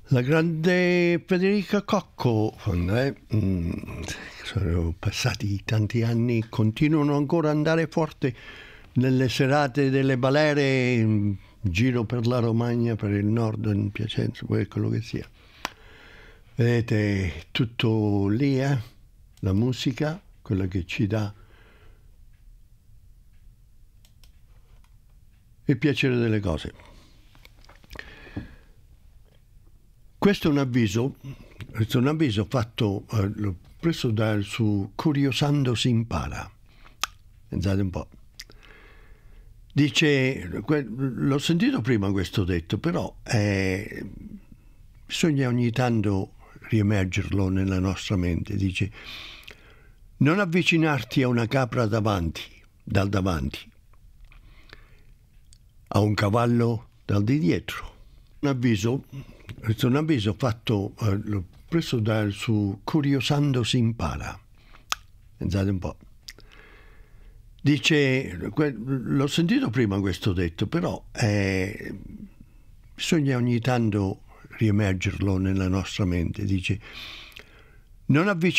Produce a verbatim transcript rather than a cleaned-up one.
La grande Federica Cocco, eh? mm, sono passati tanti anni, continuano ancora ad andare forte nelle serate delle balere in giro per la Romagna, per il nord, in Piacenza, quello che sia. Vedete, tutto lì, eh? La musica, quella che ci dà il piacere delle cose. Questo è un avviso, questo è un avviso fatto, eh, l'ho preso da, su Curiosando si impara. Pensate un po'. Dice, l'ho sentito prima questo detto, però eh, bisogna ogni tanto riemergerlo nella nostra mente. Dice, non avvicinarti a una capra davanti, dal davanti, a un cavallo dal di dietro. Un avviso, questo è un avviso fatto, eh, l'ho preso da, su Curiosando si impara. Pensate un po'. Dice, l'ho sentito prima questo detto, però eh, bisogna ogni tanto riemergerlo nella nostra mente. Dice, non avvicinarti